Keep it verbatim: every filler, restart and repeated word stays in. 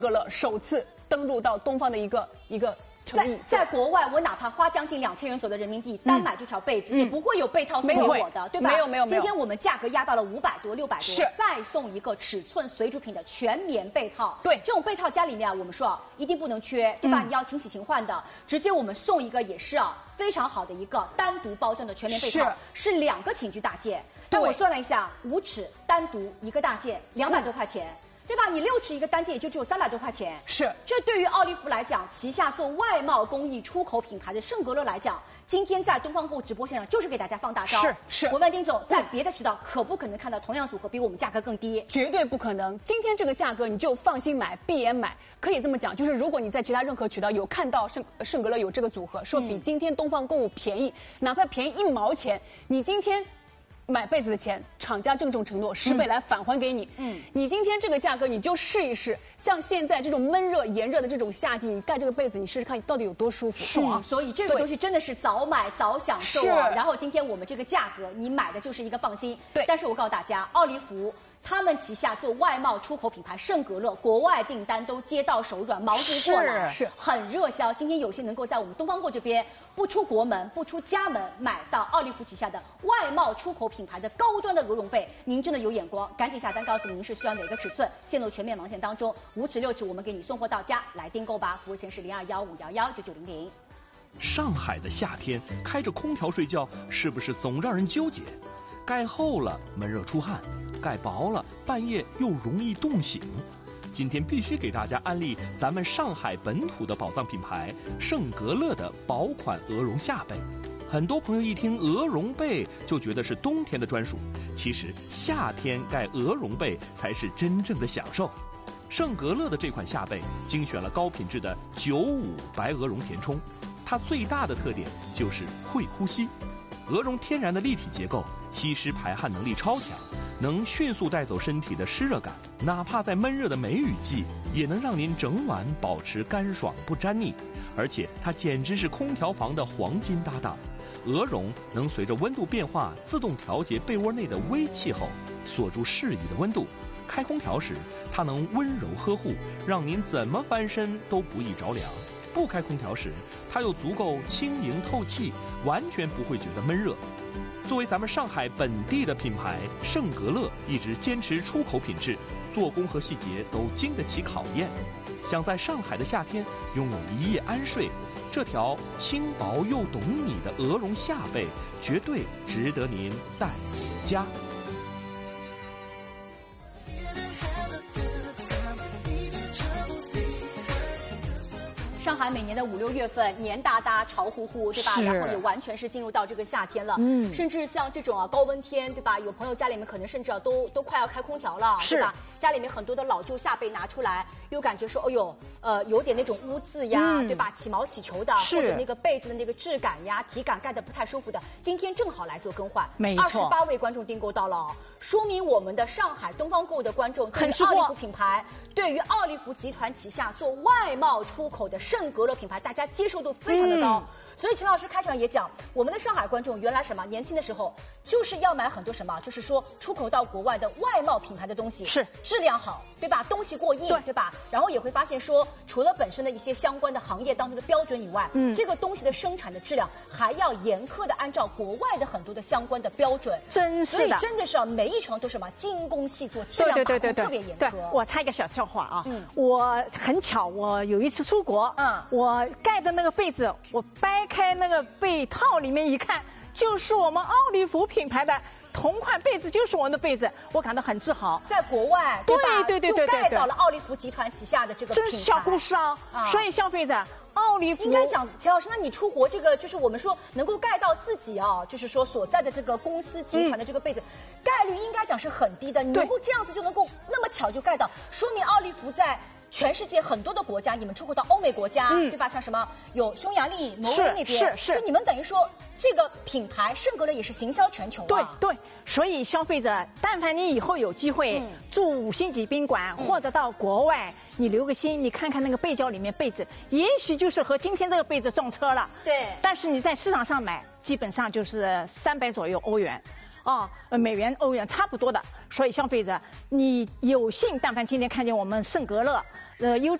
格勒首次登陆到东方的一个一个。 在在国外，我哪怕花将近两千元左右的人民币单买这条被子，嗯、也不会有被套送给我的，对吧？ 没有没有没有。 今天我们价格压到了五百多、六百多， 是再送一个尺寸水煮品的全棉被套。 对， 这种被套家里面啊，我们说啊，一定不能缺，对吧？嗯、你要勤洗勤换的。直接我们送一个也是啊，非常好的一个单独包装的全棉被套，是, 是两个寝具大件。但我算了一下，五尺单独一个大件，两百多块钱。嗯 对吧？你六尺一个单件也就只有三百多块钱， 是。 这对于奥利芙来讲，旗下做外贸工艺出口品牌的圣格勒来讲，今天在东方购物直播线上就是给大家放大招。 是是。 我问丁总，在别的渠道可不可能看到同样组合比我们价格更低？ 绝对不可能。今天这个价格你就放心买，闭眼买。可以这么讲，就是如果你在其他任何渠道有看到圣圣格勒有这个组合，说比今天东方购物便宜，嗯、哪怕便宜一毛钱，你今天。 买被子的钱，厂家郑重承诺十倍来返还给你。嗯，你今天这个价格你就试一试，像现在这种闷热炎热的这种夏季，你盖这个被子，你试试看到底有多舒服， 爽、嗯。所以这个东西真的是早买早享受啊。然后今天我们这个价格，你买的就是一个放心。对。但是我告诉大家，奥利芙。 他们旗下做外贸出口品牌圣格勒，国外订单都接到手软，毛巾过来，是很热销。今天有些能够在我们东方购这边不出国门、不出家门买到奥利芙旗下的外贸出口品牌的高端的鹅绒被，您真的有眼光，赶紧下单，告诉您是需要哪个尺寸，线路全面盲线当中，五尺六尺我们给你送货到家，来订购吧。服务线是零二幺五幺幺九九零零。 上海的夏天开着空调睡觉，是不是总让人纠结？盖厚了闷热出汗。 盖薄了，半夜又容易冻醒。今天必须给大家安利咱们上海本土的宝藏品牌圣格勒的薄款鹅绒夏被。很多朋友一听鹅绒被就觉得是冬天的专属，其实夏天盖鹅绒被才是真正的享受。圣格勒的这款夏被精选了高品质的九五白鹅绒填充，它最大的特点就是会呼吸。鹅绒天然的立体结构，吸湿排汗能力超强。 能迅速带走身体的湿热感，哪怕在闷热的梅雨季，也能让您整晚保持干爽不粘腻。而且它简直是空调房的黄金搭档，鹅绒能随着温度变化自动调节被窝内的微气候，锁住适宜的温度。开空调时，它能温柔呵护，让您怎么翻身都不易着凉。 不开空调时，它又足够轻盈透气，完全不会觉得闷热。作为咱们上海本地的品牌，圣格勒一直坚持出口品质，做工和细节都经得起考验。想在上海的夏天拥有一夜安睡，这条轻薄又懂你的鹅绒夏被，绝对值得您带回家。 上海每年的五六月份，黏哒哒、潮乎乎，对吧？然后也完全是进入到这个夏天了。嗯，甚至像这种啊高温天，对吧？有朋友家里面可能甚至啊都都快要开空调了，对吧？家里面很多的老旧夏被拿出来，又感觉说，哎呦，呃，有点那种污渍呀，嗯、对吧？起毛起球的，或者那个被子的那个质感呀、体感盖的不太舒服的，今天正好来做更换。 没错， 二十八位观众订购到了，说明我们的上海东方购物的观众对于奥利芙品牌，对于奥利芙集团旗下做外贸出口的圣格勒品牌，大家接受度非常的高。嗯 所以陈老师开场也讲，我们的上海观众原来什么年轻的时候就是要买很多什么，就是说出口到国外的外贸品牌的东西，是质量好，对吧？东西过硬，对, 对吧？然后也会发现说，除了本身的一些相关的行业当中的标准以外，嗯，这个东西的生产的质量还要严苛的按照国外的很多的相关的标准， 真是的。 所以真的是啊，每一床都是什么精工细作，质量把控特别严苛。 对，我插一个小笑话啊，嗯，我很巧，我有一次出国，嗯，我盖的那个被子，我掰开那个被套里面一看，就是我们奥利芙品牌的同款被子，就是我们的被子，我感到很自豪。 在国外， 对对对对对， 就盖到了奥利芙集团旗下的这个品牌， 真是小故事啊！啊所以消费者。 奥利芙应该讲，钱老师，那你出国这个就是我们说能够盖到自己啊，就是说所在的这个公司集团的这个被子，嗯、概率应该讲是很低的。你能够这样子就能够那么巧就盖到，说明奥利芙在全世界很多的国家，你们出口到欧美国家，嗯、对吧？像什么有匈牙利、挪威那边， 是是， 就你们等于说这个品牌圣格勒也是行销全球啊。 对对。 所以消费者，但凡你以后有机会住五星级宾馆，嗯、或者到国外，你留个心，你看看那个被胶里面被子，也许就是和今天这个被子撞车了。 对。 但是你在市场上买，基本上就是三百左右欧元，哦，美元、欧元差不多的。所以消费者，你有幸，但凡今天看见我们圣格勒呃优。